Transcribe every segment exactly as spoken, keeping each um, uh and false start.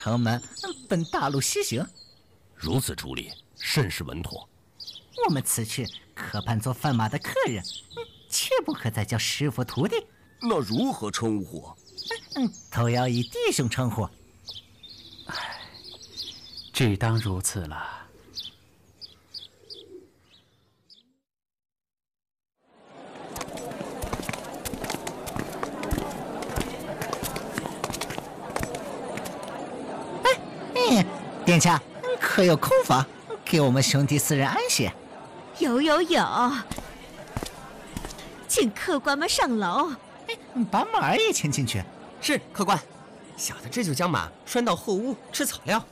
城门奔大路西行。 如此处理，甚是稳妥。 我们此去可扮作贩马的客人，切不可再叫师傅徒弟。 那如何称呼？ 嗯，都要以弟兄称呼。 唉，只当如此了。 哎，殿下可有空房，给我们兄弟四人安歇？ 有有有，请客官们上楼。 哎，把马儿也牵进去。 是，客官。小的这就将马拴到后屋吃草料。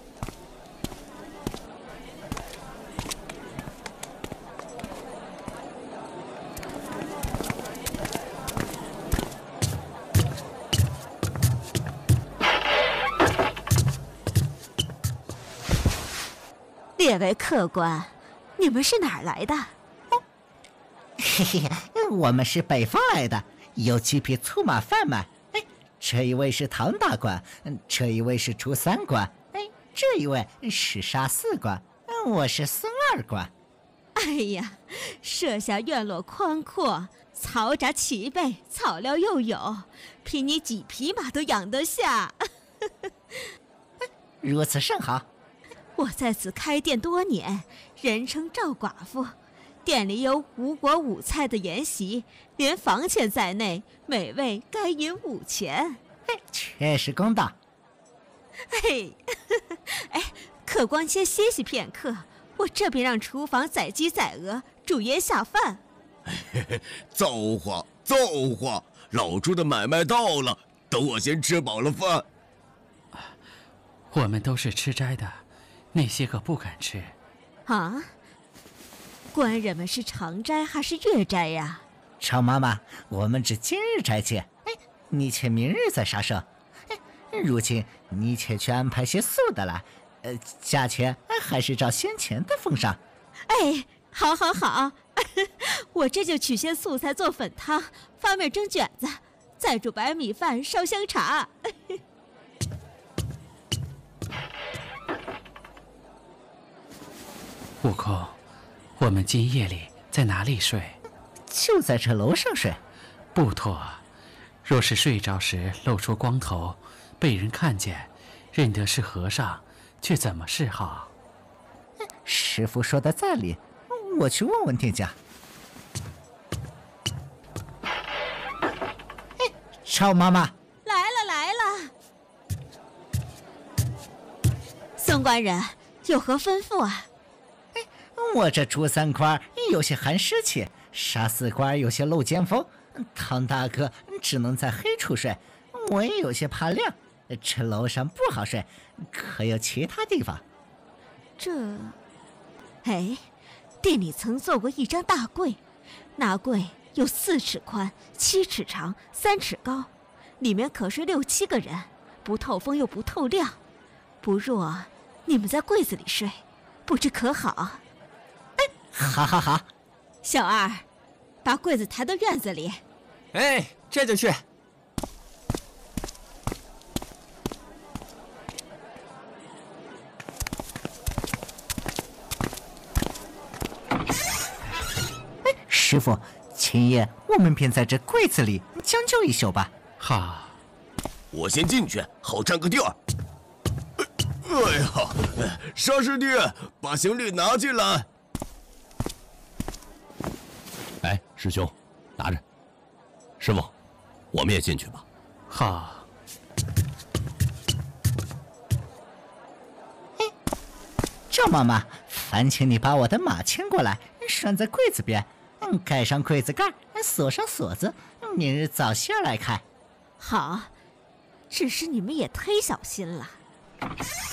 列位客官，你们是哪儿来的？ 哦，嘿嘿，我们是北方来的，有几匹粗马贩卖。哎，这一位是唐大官，这一位是朱三官，哎，这一位是沙四官，我是孙二官。 哎呀，设下院落宽阔，草闸齐备，草料又有，凭你几匹马都养得下。 如此甚好。 我在此开店多年，人称赵寡妇，店里有五果五菜的筵席，连房钱在内，每位该银五钱。 确实公道。 嘿，哎，客官先歇息片刻，我这边让厨房宰鸡宰鹅，煮盐下饭。 造化造化，老朱的买卖到了，等我先吃饱了饭。 我们都是吃斋的，那些个不敢吃。 啊？官人们是常斋还是月斋呀？ 常妈妈，我们只今日斋戒，哎，你且明日再杀生。哎，如今你且去安排些素的来，呃，价钱还是照先前的封上。 哎，好，好，好，我这就取些素菜做粉汤，发面蒸卷子，再煮白米饭，烧香茶。 悟空，我们今夜里在哪里睡？ 就在这楼上睡。 不妥，若是睡着时露出光头，被人看见，认得是和尚，却怎么是好？ 师傅说的在理，我去问问店家。哎，赵妈妈来了来了。宋官人有何吩咐啊？ 哎，我这朱三官有些寒湿气，沙四官有些漏尖风，唐大哥只能在黑处睡，我也有些怕亮，这楼上不好睡，可有其他地方？ 这，哎，店里曾做过一张大柜，那柜有四尺宽、七尺长、三尺高，里面可睡六七个人，不透风又不透亮。不若你们在柜子里睡，不知可好？ 哎，好好好。 小二，把柜子抬到院子里。 哎，这就去。 师傅，今夜我们便在这柜子里将就一宿吧。 好， 我先进去，好占个地儿。哎呀，沙师弟，把行李拿进来。 哎，师兄，拿着。师傅，我们也进去吧。 好。 哎，赵妈妈，烦请你把我的马牵过来，拴在柜子边。嗯，盖上柜子盖，锁上锁子，明日早些来开。 好，只是你们也忒小心了。